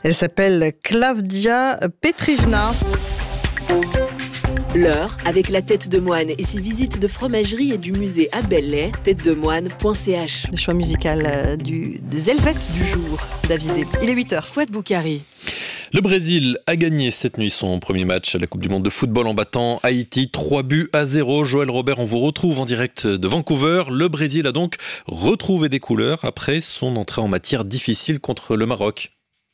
Elle s'appelle Klavdia Petrivna. L'heure avec la tête de moine et ses visites de fromagerie et du musée à Belley, têtedemoine.ch. Le choix musical des Helvètes du jour, David. Il est 8h. Fouad Boukari. Le Brésil a gagné cette nuit son premier match à la Coupe du Monde de football en battant Haïti 3-0. Joël Robert, on vous retrouve en direct de Vancouver. Le Brésil a donc retrouvé des couleurs après son entrée en matière difficile contre le Maroc.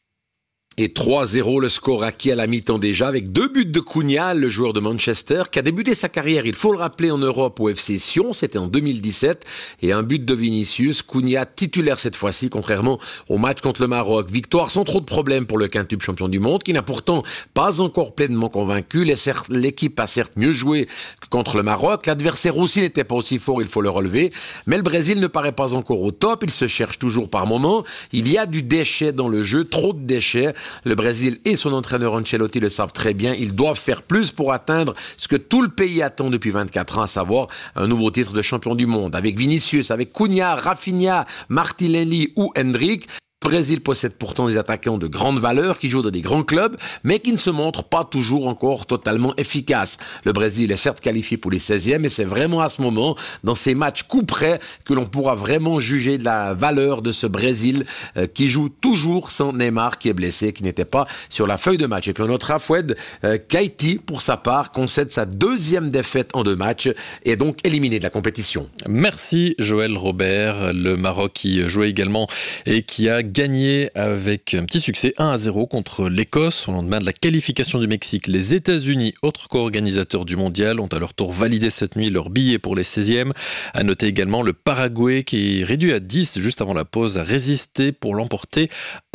Et 3-0 le score acquis à la mi-temps déjà avec 2 buts de Cunha, le joueur de Manchester qui a débuté sa carrière, il faut le rappeler, en Europe au FC Sion, c'était en 2017, et un but de Vinicius, Cunha titulaire cette fois-ci contrairement au match contre le Maroc. Victoire sans trop de problèmes pour le quintuple champion du monde qui n'a pourtant pas encore pleinement convaincu. L'équipe a certes mieux joué que contre le Maroc, l'adversaire aussi n'était pas aussi fort, il faut le relever, mais le Brésil ne paraît pas encore au top, il se cherche toujours par moments, il y a du déchet dans le jeu, trop de déchets. Le Brésil et son entraîneur Ancelotti le savent très bien. Ils doivent faire plus pour atteindre ce que tout le pays attend depuis 24 ans, à savoir un nouveau titre de champion du monde. Avec Vinicius, avec Cunha, Rafinha, Martinelli ou Hendrick, le Brésil possède pourtant des attaquants de grande valeur qui jouent dans des grands clubs, mais qui ne se montrent pas toujours encore totalement efficaces. Le Brésil est certes qualifié pour les 16e, et c'est vraiment à ce moment, dans ces matchs coup près, que l'on pourra vraiment juger de la valeur de ce Brésil qui joue toujours sans Neymar, qui est blessé, qui n'était pas sur la feuille de match. Et puis on notera Fouad qu'Haïti, pour sa part, concède sa 2e défaite en 2 matchs et est donc éliminé de la compétition. Merci Joël Robert. Le Maroc qui jouait également et qui a gagné avec un petit succès 1-0 contre l'Écosse au lendemain de la qualification du Mexique. Les États-Unis, autres co-organisateurs du mondial, ont à leur tour validé cette nuit leur billet pour les 16e. À noter également le Paraguay qui, réduit à 10 juste avant la pause, a résisté pour l'emporter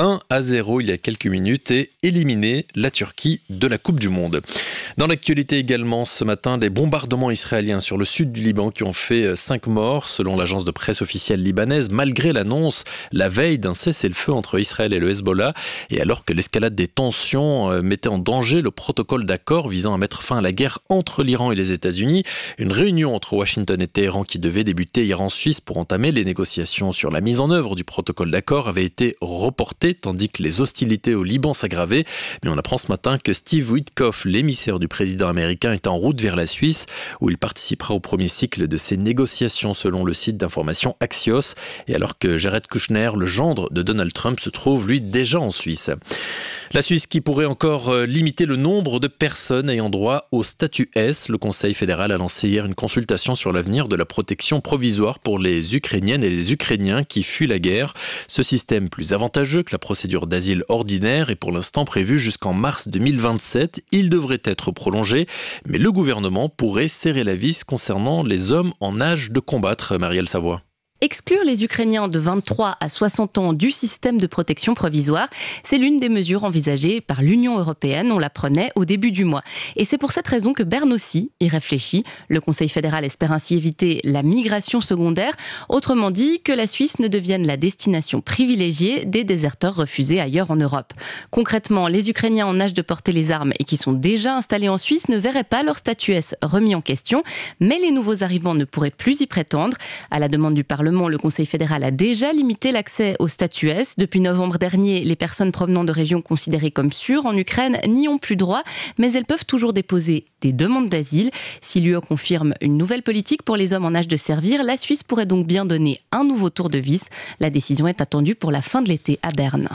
1-0 il y a quelques minutes et éliminer la Turquie de la Coupe du Monde. Dans l'actualité également ce matin, des bombardements israéliens sur le sud du Liban qui ont fait 5 morts selon l'agence de presse officielle libanaise, malgré l'annonce la veille d'un cessez-le-feu entre Israël et le Hezbollah, et alors que l'escalade des tensions mettait en danger le protocole d'accord visant à mettre fin à la guerre entre l'Iran et les États-Unis. Une réunion entre Washington et Téhéran qui devait débuter hier en Suisse pour entamer les négociations sur la mise en œuvre du protocole d'accord avait été reportée, tandis que les hostilités au Liban s'aggravaient. Mais on apprend ce matin que Steve Witkoff, l'émissaire du président américain, est en route vers la Suisse, où il participera au premier cycle de ces négociations selon le site d'information Axios, et alors que Jared Kushner, le gendre de Donald Trump, se trouve lui déjà en Suisse. La Suisse qui pourrait encore limiter le nombre de personnes ayant droit au statut S. Le Conseil fédéral a lancé hier une consultation sur l'avenir de la protection provisoire pour les Ukrainiennes et les Ukrainiens qui fuient la guerre. Ce système, plus avantageux que la procédure d'asile ordinaire, est pour l'instant prévu jusqu'en mars 2027. Il devrait être prolongé, mais le gouvernement pourrait serrer la vis concernant les hommes en âge de combattre. Marielle Savoie. Exclure les Ukrainiens de 23 à 60 ans du système de protection provisoire, c'est l'une des mesures envisagées par l'Union européenne, on l'apprenait au début du mois. Et c'est pour cette raison que Berne aussi y réfléchit. Le Conseil fédéral espère ainsi éviter la migration secondaire, autrement dit que la Suisse ne devienne la destination privilégiée des déserteurs refusés ailleurs en Europe. Concrètement, les Ukrainiens en âge de porter les armes et qui sont déjà installés en Suisse ne verraient pas leur statut S remis en question, mais les nouveaux arrivants ne pourraient plus y prétendre. À la demande du Parlement, le Conseil fédéral a déjà limité l'accès au statut S. Depuis novembre dernier, les personnes provenant de régions considérées comme sûres en Ukraine n'y ont plus droit, mais elles peuvent toujours déposer des demandes d'asile. Si l'UE confirme une nouvelle politique pour les hommes en âge de servir, la Suisse pourrait donc bien donner un nouveau tour de vis. La décision est attendue pour la fin de l'été à Berne.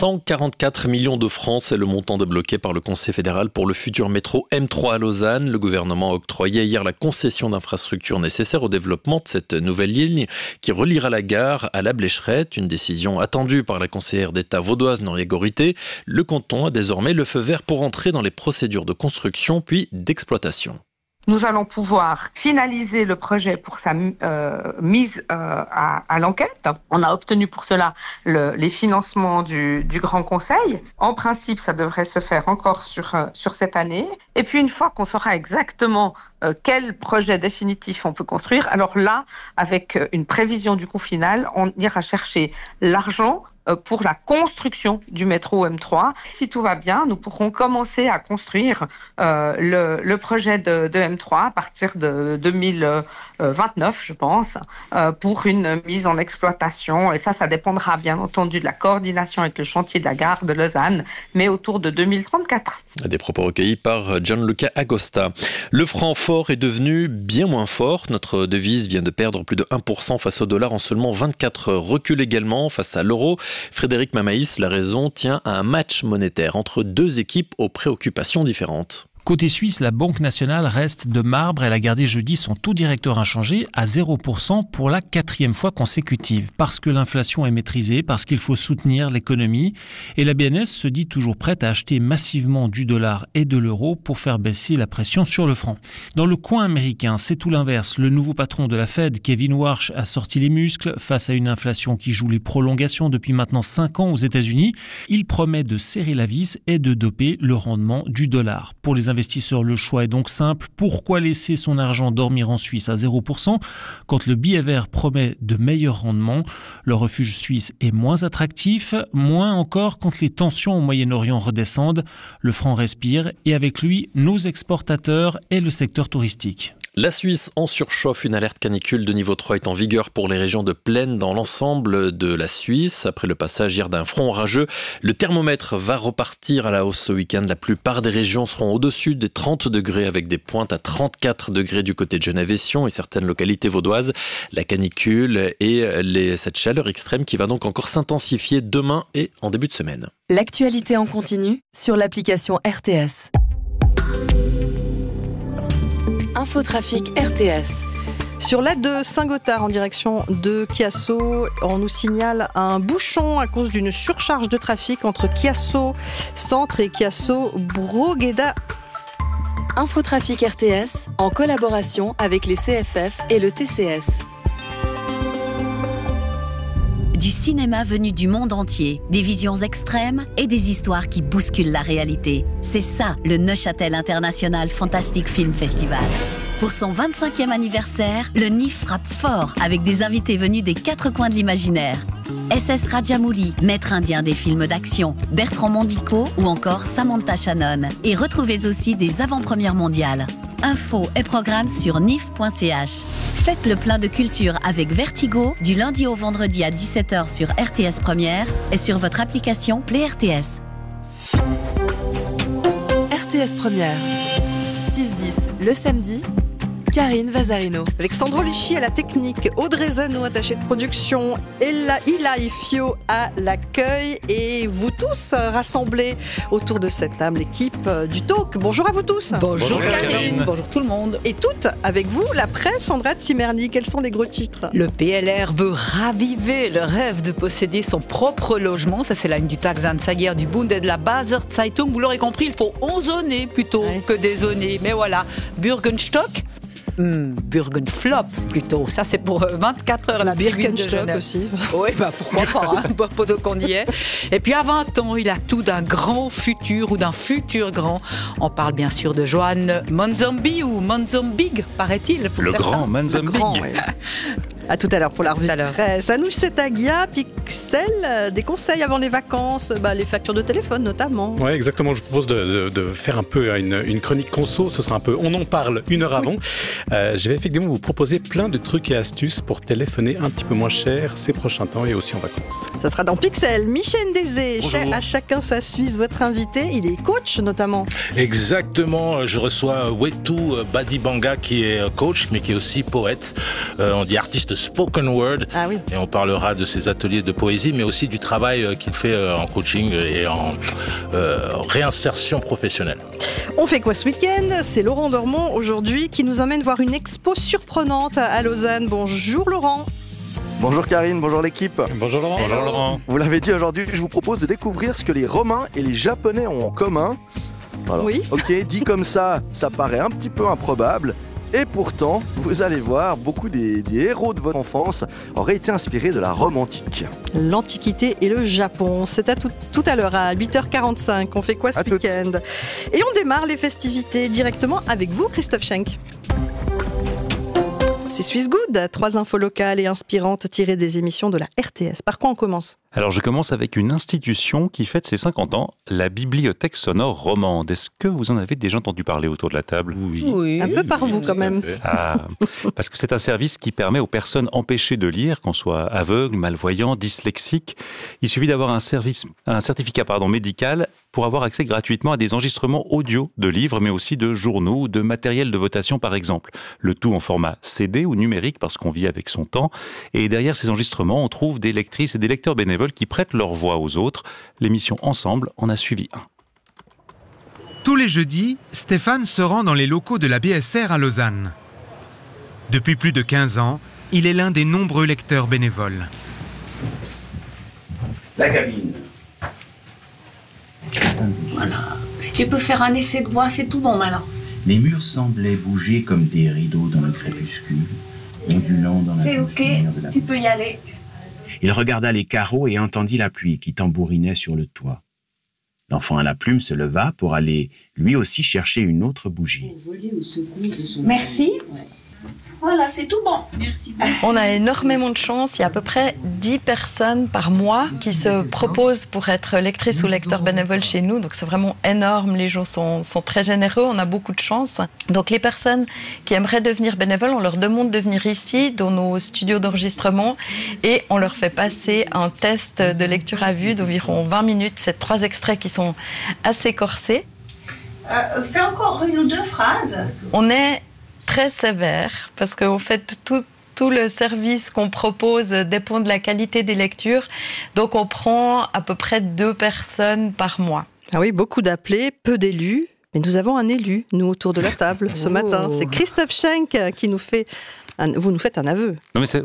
144 millions de francs, c'est le montant débloqué par le Conseil fédéral pour le futur métro M3 à Lausanne. Le gouvernement a octroyé hier la concession d'infrastructures nécessaires au développement de cette nouvelle ligne qui reliera la gare à la Blécherette. Une décision attendue par la conseillère d'État vaudoise Noria Gorité. Le canton a désormais le feu vert pour entrer dans les procédures de construction puis d'exploitation. Nous allons pouvoir finaliser le projet pour sa mise à l'enquête. On a obtenu pour cela les financements du Grand Conseil. En principe, ça devrait se faire encore sur cette année. Et puis, une fois qu'on saura exactement quel projet définitif on peut construire, alors là, avec une prévision du coût final, on ira chercher l'argent pour la construction du métro M3. Si tout va bien, nous pourrons commencer à construire le projet de M3 à partir de 2029, je pense, pour une mise en exploitation. Et ça dépendra bien entendu de la coordination avec le chantier de la gare de Lausanne, mais autour de 2034. Des propos recueillis par Gianluca Agosta. Le franc fort est devenu bien moins fort. Notre devise vient de perdre plus de 1% face au dollar en seulement 24 heures. Recule également face à l'euro. Frédéric Mamaïs, la raison tient à un match monétaire entre deux équipes aux préoccupations différentes. Côté suisse, la Banque nationale reste de marbre. Elle a gardé jeudi son taux directeur inchangé à 0% pour la 4e fois consécutive. Parce que l'inflation est maîtrisée, parce qu'il faut soutenir l'économie. Et la BNS se dit toujours prête à acheter massivement du dollar et de l'euro pour faire baisser la pression sur le franc. Dans le coin américain, c'est tout l'inverse. Le nouveau patron de la Fed, Kevin Warsh, a sorti les muscles face à une inflation qui joue les prolongations depuis maintenant 5 ans aux États-Unis. Il promet de serrer la vis et de doper le rendement du dollar. Pour les investisseurs, le choix est donc simple. Pourquoi laisser son argent dormir en Suisse à 0% quand le billet vert promet de meilleurs rendements? Le refuge suisse est moins attractif, moins encore quand les tensions au Moyen-Orient redescendent. Le franc respire et avec lui, nos exportateurs et le secteur touristique. La Suisse en surchauffe. Une alerte canicule de niveau 3 est en vigueur pour les régions de plaine dans l'ensemble de la Suisse. Après le passage hier d'un front orageux, le thermomètre va repartir à la hausse ce week-end. La plupart des régions seront au-dessus des 30 degrés avec des pointes à 34 degrés du côté de Genève et Sion et certaines localités vaudoises. La canicule et cette chaleur extrême qui va donc encore s'intensifier demain et en début de semaine. L'actualité en continu sur l'application RTS. Infotrafic RTS. Sur la de Saint-Gothard en direction de Chiasso, on nous signale un bouchon à cause d'une surcharge de trafic entre Chiasso Centre et Chiasso Brogheda. Infotrafic RTS en collaboration avec les CFF et le TCS. Du cinéma venu du monde entier, des visions extrêmes et des histoires qui bousculent la réalité. C'est ça, le Neuchâtel International Fantastic Film Festival. Pour son 25e anniversaire, le NIF frappe fort avec des invités venus des 4 coins de l'imaginaire. SS Rajamouli, maître indien des films d'action, Bertrand Mondico ou encore Samantha Shannon. Et retrouvez aussi des avant-premières mondiales. Infos et programmes sur nif.ch. Faites le plein de culture avec Vertigo du lundi au vendredi à 17h sur RTS Première et sur votre application Play RTS. RTS Première. 6-10 le samedi. Karine Vazarino. Avec Sandro Lichy à la technique, Audrey Zano, attaché de production, Ilaï Fio à l'accueil et vous tous rassemblés autour de cette table, l'équipe du Talk. Bonjour à vous tous. Bonjour Karine. Bonjour tout le monde. Et toutes avec vous, la presse, Sandra Tsimerny. Quels sont les gros titres? Le PLR veut raviver le rêve de posséder son propre logement. Ça, c'est la une du Tagesanzeiger du Bund et de la Basler Zeitung. Vous l'aurez compris, il faut onzoner plutôt que dézoner. Mais voilà, Bürgenstock. Bürgenflop plutôt, ça c'est pour 24 heures la Birkenstock aussi. Oui, bah pourquoi pas, pendant qu'on y est. Et puis à 20 ans, il a tout d'un grand futur ou d'un futur grand. On parle bien sûr de Johan Monzambi ou Monzambig, paraît-il. Le grand Monzambig. À tout à l'heure pour la revue de presse. Anouche Setagia, Pixel, des conseils avant les vacances, les factures de téléphone notamment. Oui, exactement. Je vous propose de faire un peu une chronique conso. Ce sera un peu, on en parle une heure avant. Je vais effectivement vous proposer plein de trucs et astuces pour téléphoner un petit peu moins cher ces prochains temps et aussi en vacances. Ça sera dans Pixel. Michel Dézé, à chacun sa Suisse, votre invité. Il est coach notamment. Exactement. Je reçois Wetu Badibanga qui est coach mais qui est aussi poète. On dit artiste spoken word. Ah oui. Et on parlera de ses ateliers de poésie mais aussi du travail qu'il fait en coaching et en réinsertion professionnelle. On fait quoi ce week-end? C'est Laurent Dormont aujourd'hui qui nous emmène voir une expo surprenante à Lausanne. Bonjour Laurent. Bonjour Karine, bonjour l'équipe. Bonjour Laurent. Bonjour Laurent. Vous l'avez dit aujourd'hui, je vous propose de découvrir ce que les Romains et les Japonais ont en commun. Alors, oui. Ok, dit comme ça paraît un petit peu improbable. Et pourtant, vous allez voir, beaucoup des héros de votre enfance auraient été inspirés de la Rome antique. L'Antiquité et le Japon, c'est à tout à l'heure à 8h45. On fait quoi ce week-end? Et on démarre les festivités directement avec vous, Christophe Schenk. C'est Suisse Good, 3 infos locales et inspirantes tirées des émissions de la RTS. Par quoi on commence ? Alors je commence avec une institution qui fête ses 50 ans, la Bibliothèque sonore romande. Est-ce que vous en avez déjà entendu parler autour de la table ? Oui. Un peu par vous quand même. Parce que c'est un service qui permet aux personnes empêchées de lire, qu'on soit aveugle, malvoyant, dyslexique. Il suffit d'avoir un certificat médical pour avoir accès gratuitement à des enregistrements audio de livres, mais aussi de journaux ou de matériel de votation par exemple. Le tout en format CD ou numérique parce qu'on vit avec son temps. Et derrière ces enregistrements, on trouve des lectrices et des lecteurs bénévoles qui prêtent leur voix aux autres. L'émission Ensemble en a suivi un. Tous les jeudis, Stéphane se rend dans les locaux de la BSR à Lausanne. Depuis plus de 15 ans, il est l'un des nombreux lecteurs bénévoles. La cabine. Voilà. Si tu peux faire un essai de voix, c'est tout bon maintenant. Les murs semblaient bouger comme des rideaux dans le crépuscule, ondulant dans la c'est ok, de la... tu peux y aller. Il regarda les carreaux et entendit la pluie qui tambourinait sur le toit. L'enfant à la plume se leva pour aller lui aussi chercher une autre bougie. Merci. Voilà, c'est tout bon. Merci beaucoup. On a énormément de chance. Il y a à peu près 10 personnes par mois qui se proposent pour être lectrices ou lecteurs bénévoles chez nous. Donc c'est vraiment énorme. Les gens sont très généreux. On a beaucoup de chance. Donc les personnes qui aimeraient devenir bénévoles, on leur demande de venir ici dans nos studios d'enregistrement et on leur fait passer un test de lecture à vue d'environ 20 minutes. C'est 3 extraits qui sont assez corsés. Fais encore une ou deux phrases. On est très sévère parce qu'en fait tout le service qu'on propose dépend de la qualité des lectures, donc on prend à peu près 2 personnes par mois. Ah oui, beaucoup d'appelés, peu d'élus, mais nous avons un élu, nous autour de la table ce matin. C'est Christophe Schenk qui nous fait... Vous nous faites un aveu. Non mais ça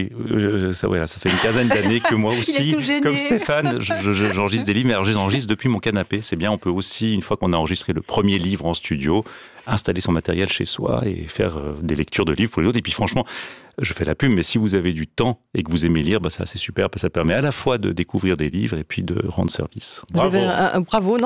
fait une quinzaine d'années que moi aussi, comme Stéphane, j'enregistre des livres, mais alors je les enregistre depuis mon canapé. C'est bien, on peut aussi, une fois qu'on a enregistré le premier livre en studio, installer son matériel chez soi et faire des lectures de livres pour les autres. Et puis franchement, je fais la pub, mais si vous avez du temps et que vous aimez lire, ça c'est super, ça permet à la fois de découvrir des livres et puis de rendre service. Vous avez un bravo, non ?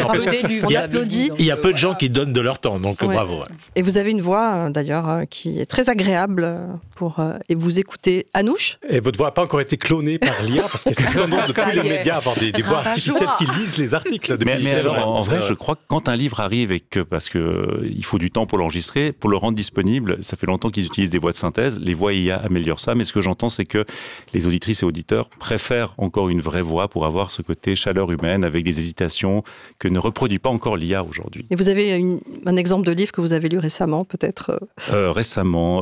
On applaudit. Il y a peu de gens qui donnent de leur temps, donc bravo. Ouais. Et vous avez une voix d'ailleurs qui est très agréable pour et vous écoutez Anouche. Et votre voix n'a pas encore été clonée par l'IA parce que c'est tendance de tous les médias à avoir des voix artificielles qui lisent les articles. Mais alors, en vrai, je crois que quand un livre arrive et que parce que il faut du temps pour l'enregistrer, pour le rendre disponible, ça fait longtemps qu'ils utilisent des voix de synthèse. Les voix IA améliorent ça, mais ce que j'entends, c'est que les auditrices et auditeurs préfèrent encore une vraie voix pour avoir ce côté chaleur humaine avec des hésitations que ne reproduit pas encore l'IA aujourd'hui. Et vous avez un exemple de livre que vous avez lu récemment, peut-être Récemment.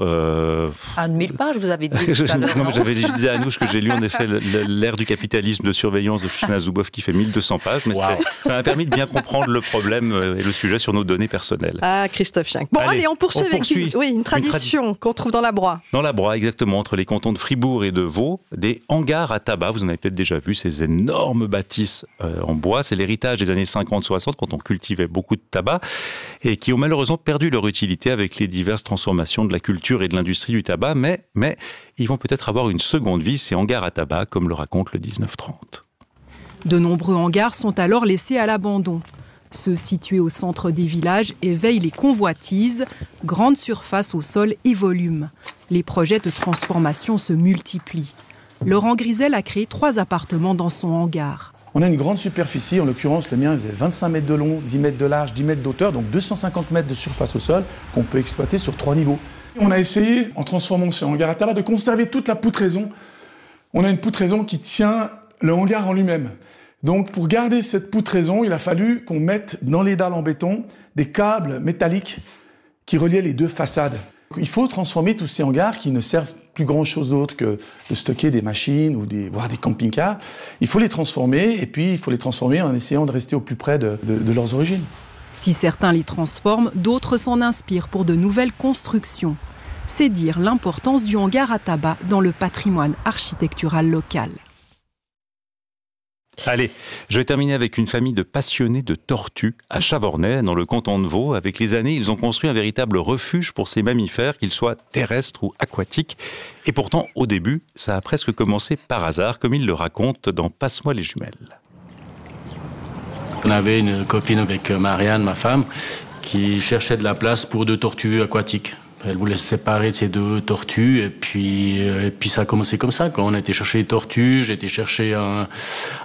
À 1000 pages, vous avez dit. Non, mais je disais à Anouche que j'ai lu en effet l'ère du capitalisme de surveillance de Shoshana Zuboff qui fait 1200 pages, mais ça m'a permis de bien comprendre le problème et le sujet sur nos données personnelles. Ah, Christophe Schenk. Bon, allez, on poursuit avec une tradition qu'on trouve dans la Broye. Dans la Broye, exactement, entre les cantons de Fribourg et de Vaud, des hangars à tabac. Vous en avez peut-être déjà vu, ces énormes bâtisses en bois. C'est l'héritage des années 50-60, quand on cultivait beaucoup de tabac, et qui ont malheureusement perdu leur utilité avec les diverses transformations de la culture et de l'industrie du tabac, mais ils vont peut-être avoir une seconde vie, ces hangars à tabac, comme le raconte le 1930. De nombreux hangars sont alors laissés à l'abandon. Ceux situés au centre des villages éveillent les convoitises, grande surface au sol et volume. Les projets de transformation se multiplient. Laurent Grisel a créé 3 appartements dans son hangar. On a une grande superficie, en l'occurrence le mien faisait 25 mètres de long, 10 mètres de large, 10 mètres d'auteur, donc 250 mètres de surface au sol qu'on peut exploiter sur 3 niveaux. On a essayé, en transformant ce hangar à tabac, de conserver toute la poutraison. On a une poutraison qui tient le hangar en lui-même. Donc pour garder cette poutraison, il a fallu qu'on mette dans les dalles en béton des câbles métalliques qui reliaient les 2 façades. Il faut transformer tous ces hangars qui ne servent plus grand-chose d'autre que de stocker des machines ou voire des camping-cars. Il faut les transformer et puis il faut les transformer en essayant de rester au plus près de leurs origines. Si certains les transforment, d'autres s'en inspirent pour de nouvelles constructions. C'est dire l'importance du hangar à tabac dans le patrimoine architectural local. Allez, je vais terminer avec une famille de passionnés de tortues à Chavornay, dans le canton de Vaud. Avec les années, ils ont construit un véritable refuge pour ces mammifères, qu'ils soient terrestres ou aquatiques. Et pourtant, au début, ça a presque commencé par hasard, comme ils le racontent dans Passe-moi les jumelles. On avait une copine avec Marianne, ma femme, qui cherchait de la place pour 2 tortues aquatiques. Elle voulait se séparer de ces 2 tortues et puis ça a commencé comme ça. Quand on a été chercher les tortues, j'ai été chercher